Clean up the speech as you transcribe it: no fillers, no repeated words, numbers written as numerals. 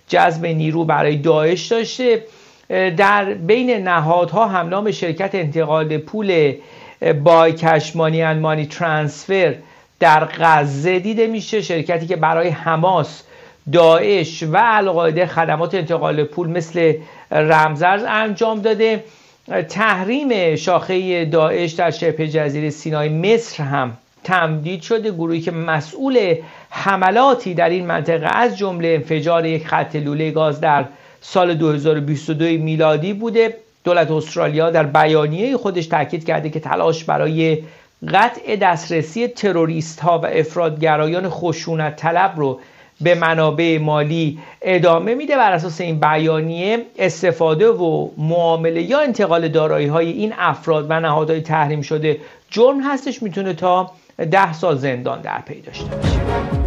جذب نیرو برای داعش داشته. در بین نهادها هم نام شرکت انتقال پول بای کش مانی اند مانی ترانسفر در غزه دیده میشه، شرکتی که برای حماس، داعش و القاعده خدمات انتقال پول مثل رمزارز انجام داده. تحریم شاخه داعش در شبه جزیره سینای مصر هم تمدید شده. گروهی که مسئول حملاتی در این منطقه از جمله انفجار یک خط لوله گاز در سال 2022 میلادی بوده. دولت استرالیا در بیانیه خودش تاکید کرده که تلاش برای قطع دسترسی تروریست ها و افراطگرایان خشونت طلب رو به منابع مالی ادامه میده. بر اساس این بیانیه استفاده و معامله یا انتقال دارایی های این افراد و نهادهای تحریم شده جرم هستش، میتونه تا 10 سال زندان در پی داشته باشه.